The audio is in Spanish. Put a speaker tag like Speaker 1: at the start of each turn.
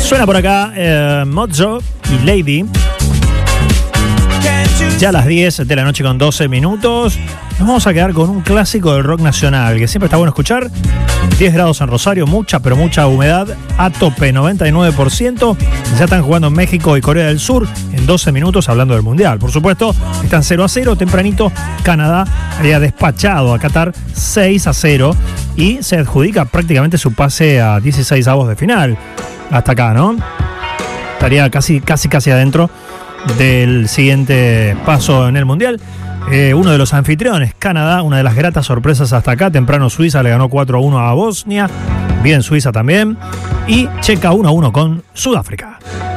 Speaker 1: Suena por acá Mojo y Lady. Ya a las 10 de la noche con 12 minutos. Nos vamos a quedar con un clásico del rock nacional que siempre está bueno escuchar. 10 grados en Rosario, mucha pero mucha humedad a tope, 99%. Ya están jugando en México y Corea del Sur en 12 minutos, hablando del Mundial. Por supuesto, están 0-0. Tempranito, Canadá había despachado a Qatar 6-0 y se adjudica prácticamente su pase a 16avos de final. Hasta acá, ¿no? Estaría casi adentro del siguiente paso en el Mundial. Uno de los anfitriones, Canadá, una de las gratas sorpresas hasta acá. Temprano Suiza le ganó 4-1 a Bosnia. Bien Suiza también. Y Checa 1-1 con Sudáfrica.